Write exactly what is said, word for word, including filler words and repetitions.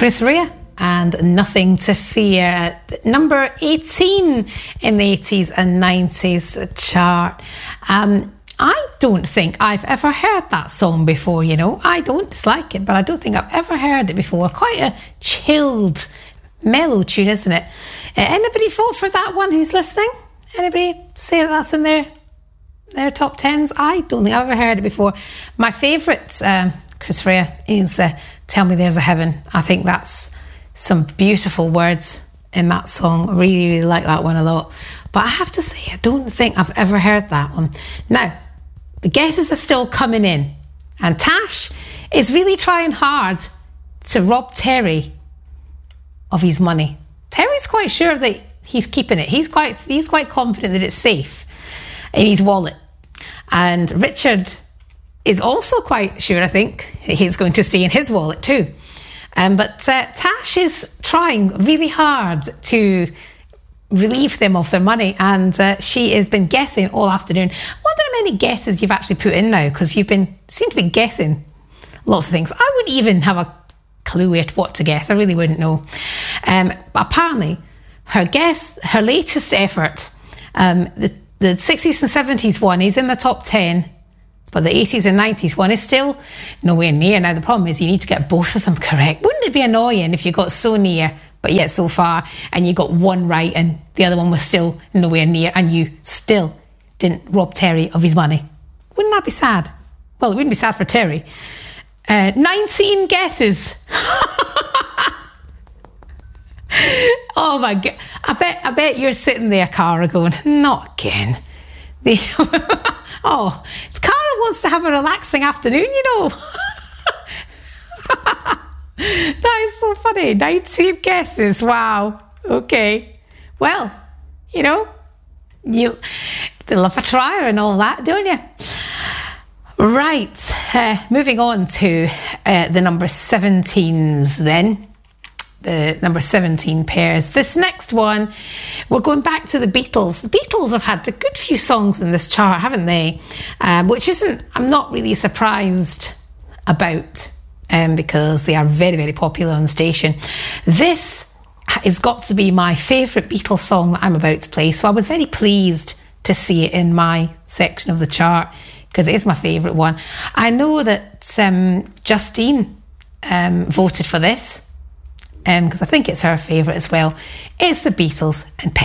Chris Rea and Nothing to Fear, number eighteen in the eighties and nineties chart. Um, I don't think I've ever heard that song before, you know. I don't dislike it, but I don't think I've ever heard it before. Quite a chilled, mellow tune, isn't it? Uh, anybody vote for that one who's listening? Anybody say that that's in their, their top tens? I don't think I've ever heard it before. My favourite um, Chris Rea is uh, Tell Me There's a Heaven. I think that's some beautiful words in that song. I really, really like that one a lot. But I have to say, I don't think I've ever heard that one. Now, the guesses are still coming in. And Tash is really trying hard to rob Terry of his money. Terry's quite sure that he's keeping it. He's quite, he's quite confident that it's safe in his wallet. And Richard is also quite sure, I think, that he's going to stay in his wallet too. Um, but uh, Tash is trying really hard to relieve them of their money, and uh, she has been guessing all afternoon. I wonder how many guesses you've actually put in now, because you've been seem to be guessing lots of things. I wouldn't even have a clue at what to guess. I really wouldn't know. Um, but apparently, her guess, her latest effort, um, the, the sixties and seventies one is in the top ten, but the eighties and nineties one is still nowhere near. Now, the problem is you need to get both of them correct. Wouldn't it be annoying if you got so near, but yet so far, and you got one right and the other one was still nowhere near, and you still didn't rob Terry of his money? Wouldn't that be sad? Well, it wouldn't be sad for Terry. Uh, nineteen guesses. Oh my God. I bet, I bet you're sitting there, Cara, going, not again. The oh, Cara wants to have a relaxing afternoon, you know. That is so funny. nineteen guesses. Wow. Okay. Well, you know, you they love a trier and all that, don't you? Right. Uh, moving on to uh, the number seventeens then. The number seventeen pairs. This next one, we're going back to the Beatles. The Beatles have had a good few songs in this chart, haven't they? Um, which isn't, I'm not really surprised about, um, because they are very, very popular on the station. This has got to be my favourite Beatles song that I'm about to play, so I was very pleased to see it in my section of the chart, because it is my favourite one. I know that um, Justine um, voted for this, because um, I think it's her favourite as well. It's the Beatles and